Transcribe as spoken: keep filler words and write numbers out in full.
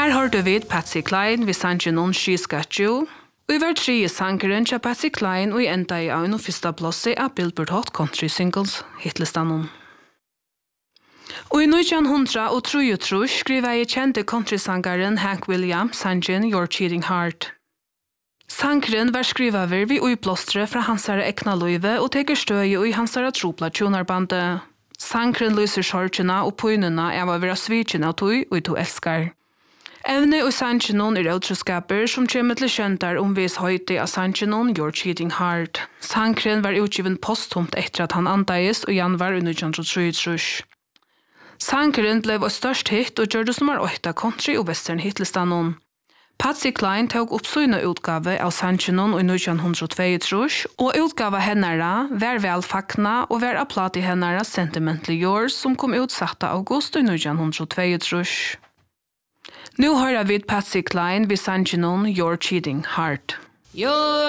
Her hørte vi Patsy Cline ved sangen She's Got You. Og i hver tredje sangeren til Patsy Cline og i enda i av en første plass av Billboard Hot Country Singles hitlistanen. Og i nitton trettiotre skriver jeg kjente countrysangeren Hank Williams sangen Your Cheating Heart. Sangren var skrivaver vid uiblåstre fra hansara ekna løyve og teker støye i hansara tropla tjonarbandet. Sangren lyser sorgena og poinuna av å være svitsjen av tog og to elskar. Evne og sangenon er utroskaper som kommer til kjøntar om vis høyde av sangenon Your Cheating Heart. Sangren var utgiven posttomt etter at han andades og januar nitton trettiotre. Sangren blev et størst hit og gjør det nummer åtta country- og western hitlistanon. Patsy Cline tog upp sina utgave av sangenon i nitton tjueto og utgave hennara var vel fakna og var applaud i hennara Sentimentally Yours som kom ut satta august i nitton tjueto. Nu hører vi Patsy Cline vid sangenon Your Cheating Heart. Your